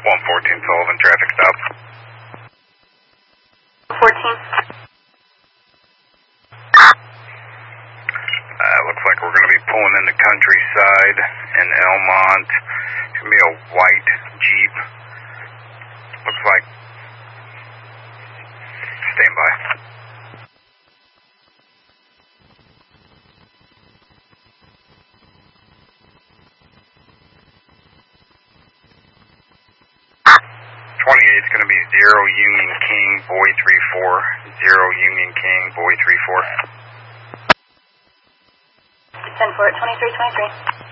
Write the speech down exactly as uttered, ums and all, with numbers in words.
one fourteen Sullivan, traffic stop. fourteen. Uh, looks like we're going to be pulling in the countryside in Elmont. It's going to be a white Jeep. Looks like. Stand by. twenty-eight is going to be zero Union King, Boy three four. zero Union King, Boy three four. ten four, twenty-three twenty-three.